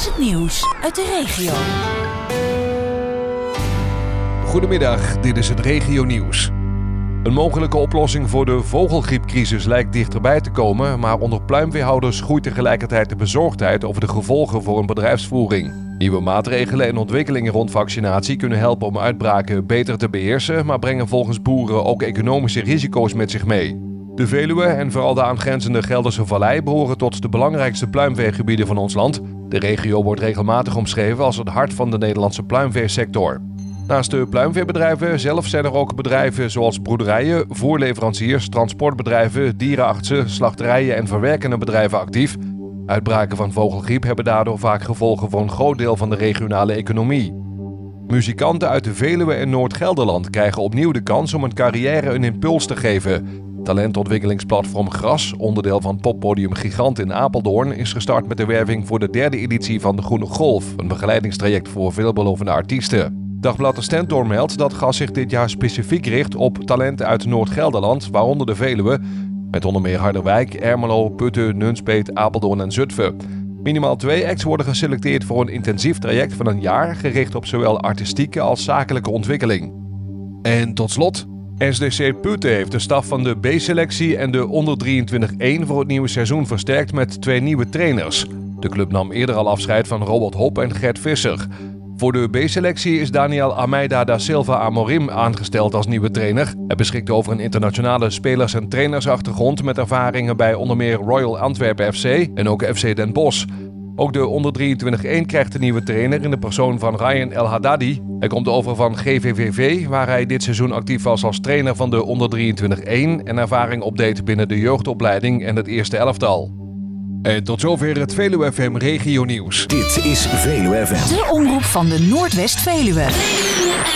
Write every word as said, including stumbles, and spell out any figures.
is het nieuws uit de regio. Goedemiddag, dit is het regionieuws. Een mogelijke oplossing voor de vogelgriepcrisis lijkt dichterbij te komen, maar onder pluimveehouders groeit tegelijkertijd de bezorgdheid over de gevolgen voor een bedrijfsvoering. Nieuwe maatregelen en ontwikkelingen rond vaccinatie kunnen helpen om uitbraken beter te beheersen, maar brengen volgens boeren ook economische risico's met zich mee. De Veluwe en vooral de aangrenzende Gelderse Vallei behoren tot de belangrijkste pluimveegebieden van ons land. De regio wordt regelmatig omschreven als het hart van de Nederlandse pluimveesector. Naast de pluimveebedrijven zelf zijn er ook bedrijven zoals broederijen, voerleveranciers, transportbedrijven, dierenartsen, slachterijen en verwerkende bedrijven actief. Uitbraken van vogelgriep hebben daardoor vaak gevolgen voor een groot deel van de regionale economie. Muzikanten uit de Veluwe en Noord-Gelderland krijgen opnieuw de kans om een carrière een impuls te geven. Talentontwikkelingsplatform Gras, onderdeel van poppodium Gigant in Apeldoorn, is gestart met de werving voor de derde editie van de Groene Golf, een begeleidingstraject voor veelbelovende artiesten. Dagblad De Stentor meldt dat Gras zich dit jaar specifiek richt op talenten uit Noord-Gelderland, waaronder de Veluwe, met onder meer Harderwijk, Ermelo, Putten, Nunspeet, Apeldoorn en Zutphen. Minimaal twee acts worden geselecteerd voor een intensief traject van een jaar, gericht op zowel artistieke als zakelijke ontwikkeling. En tot slot, S D C Putten heeft de staf van de B-selectie en de onder drieëntwintig één voor het nieuwe seizoen versterkt met twee nieuwe trainers. De club nam eerder al afscheid van Robert Hop en Gert Visser. Voor de B-selectie is Daniel Almeida da Silva Amorim aangesteld als nieuwe trainer. Hij beschikt over een internationale spelers- en trainersachtergrond met ervaringen bij onder meer Royal Antwerpen F C en ook F C Den Bosch. Ook de onder drieëntwintig één krijgt een nieuwe trainer in de persoon van Ryan El Haddadi. Hij komt over van G V V V, waar hij dit seizoen actief was als trainer van de onder drieëntwintig één en ervaring opdeed binnen de jeugdopleiding en het eerste elftal. En tot zover het Veluwe F M Regio Nieuws. Dit is Veluwe F M. De omroep van de Noordwest-Veluwe.